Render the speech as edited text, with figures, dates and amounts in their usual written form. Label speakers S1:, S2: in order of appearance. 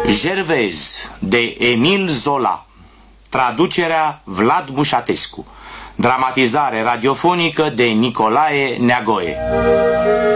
S1: Gervez de Emil Zola. Traducerea Vlad Mușatescu. Dramatizare radiofonică de Nicolae Neagoe.